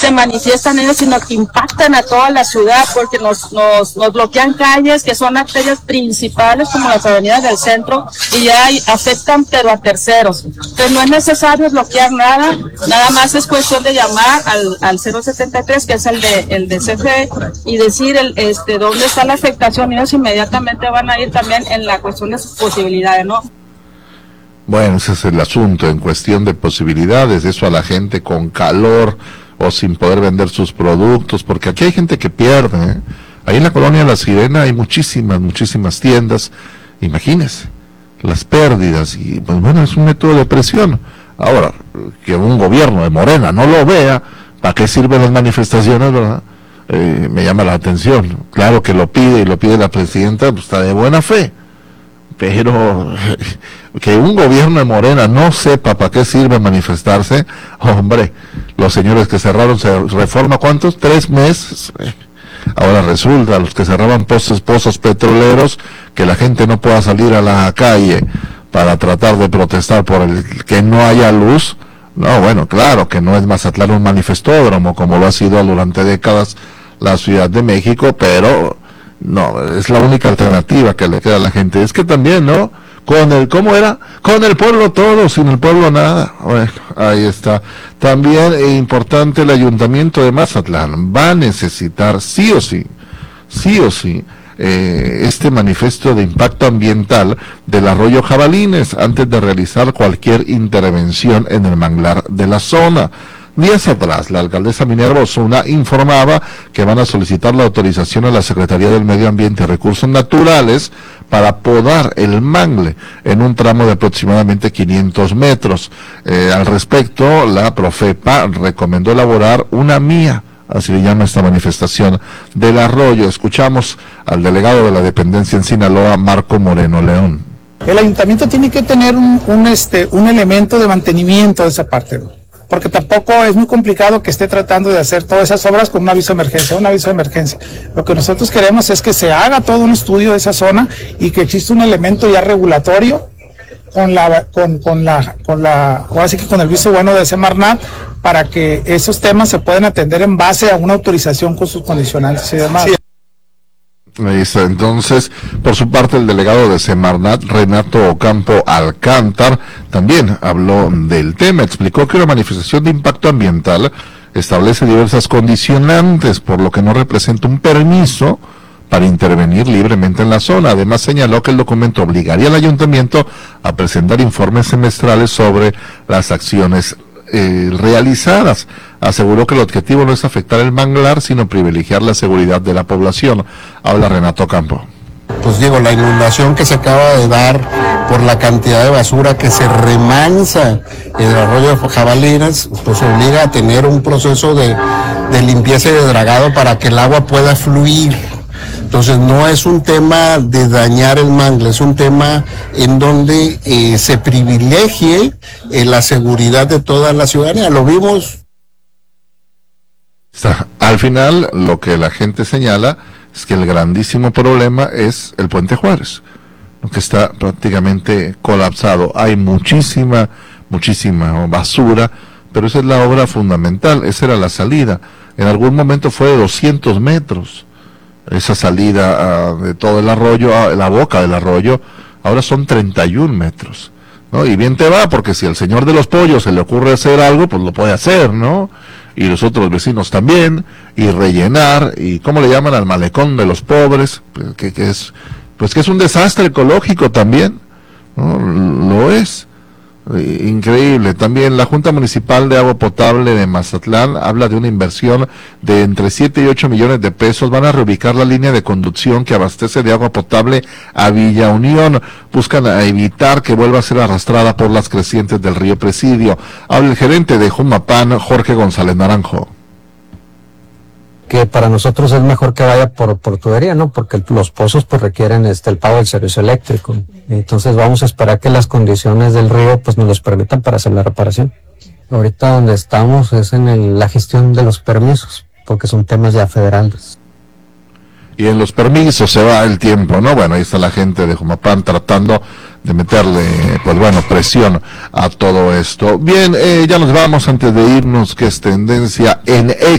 se manifiestan ellos, sino que impactan a toda la ciudad, porque nos bloquean calles que son arterias principales como las avenidas del centro, y ya afectan pero a terceros. Entonces no es necesario bloquear nada más es cuestión de llamar al 073, que es el de CFE, y decir dónde está la afectación, y ellos inmediatamente van a ir también en la cuestión de sus posibilidades, ¿no? Bueno, ese es el asunto, en cuestión de posibilidades, eso a la gente con calor o sin poder vender sus productos, porque aquí hay gente que pierde, ¿eh? Ahí en la colonia La Sirena hay muchísimas tiendas, imagínense, las pérdidas, y pues bueno, es un método de presión. Ahora, que un gobierno de Morena no lo vea, ¿para qué sirven las manifestaciones, verdad? Me llama la atención. Claro que lo pide, y lo pide la presidenta, pues está de buena fe, pero que un gobierno de Morena no sepa para qué sirve manifestarse, hombre, los señores que cerraron Reforma, ¿cuántos? 3 meses. Ahora resulta, los que cerraban pozos petroleros, que la gente no pueda salir a la calle para tratar de protestar por el que no haya luz. No, bueno, claro que no es Mazatlán un manifestódromo como lo ha sido durante décadas la Ciudad de México, pero no, es la única alternativa que le queda a la gente. Es que también, ¿no? ¿Cómo era? Con el pueblo todo, sin el pueblo nada. Bueno, ahí está. También es importante, el Ayuntamiento de Mazatlán va a necesitar sí o sí, este manifiesto de impacto ambiental del arroyo Jabalines antes de realizar cualquier intervención en el manglar de la zona. Días atrás, la alcaldesa Minerva Osuna informaba que van a solicitar la autorización a la Secretaría del Medio Ambiente y Recursos Naturales para podar el mangle en un tramo de aproximadamente 500 metros. Al respecto, la Profepa recomendó elaborar una MIA, así le llama esta manifestación del arroyo. Escuchamos al delegado de la dependencia en Sinaloa, Marco Moreno León. El ayuntamiento tiene que tener un elemento de mantenimiento de esa parte, porque tampoco es muy complicado que esté tratando de hacer todas esas obras con un aviso de emergencia. Lo que nosotros queremos es que se haga todo un estudio de esa zona y que exista un elemento ya regulatorio ahora sí que con el visto bueno de Semarnat, para que esos temas se puedan atender en base a una autorización con sus condicionantes y demás. Sí. Ahí está. Entonces, por su parte, el delegado de Semarnat, Renato Ocampo Alcántar, también habló del tema. Explicó que una manifestación de impacto ambiental establece diversas condicionantes, por lo que no representa un permiso para intervenir libremente en la zona. Además, señaló que el documento obligaría al ayuntamiento a presentar informes semestrales sobre las acciones realizadas. Aseguró que el objetivo no es afectar el manglar, sino privilegiar la seguridad de la población. Habla Renato Campo. Pues digo, la inundación que se acaba de dar por la cantidad de basura que se remansa en el arroyo de Jabalines, pues obliga a tener un proceso de limpieza y de dragado para que el agua pueda fluir. Entonces no es un tema de dañar el mangle, es un tema en donde se privilegie la seguridad de toda la ciudadanía. Lo vimos. Al final, lo que la gente señala es que el grandísimo problema es el Puente Juárez, que está prácticamente colapsado. Hay muchísima basura, pero esa es la obra fundamental, esa era la salida. En algún momento fue de 200 metros. Esa salida de todo el arroyo, la boca del arroyo, ahora son 31 metros, ¿no? Y bien te va, porque si al señor de los pollos se le ocurre hacer algo, pues lo puede hacer, ¿no? Y los otros vecinos también, y rellenar, y ¿cómo le llaman al malecón de los pobres? Que es un desastre ecológico también, ¿no? Lo es. Increíble. También la Junta Municipal de Agua Potable de Mazatlán habla de una inversión de entre 7 y 8 millones de pesos. Van a reubicar la línea de conducción que abastece de agua potable a Villa Unión. Buscan evitar que vuelva a ser arrastrada por las crecientes del río Presidio. Habla el gerente de Jumapan, Jorge González Naranjo. Que para nosotros es mejor que vaya por tubería, ¿no? Porque los pozos pues requieren el pago del servicio eléctrico. Entonces vamos a esperar que las condiciones del río pues nos los permitan para hacer la reparación. Ahorita donde estamos es en la gestión de los permisos, porque son temas ya federales. Y en los permisos se va el tiempo, ¿no? Bueno, ahí está la gente de Jumapán tratando de meterle, pues bueno, presión a todo esto. Bien, ya nos vamos antes de irnos, que es tendencia en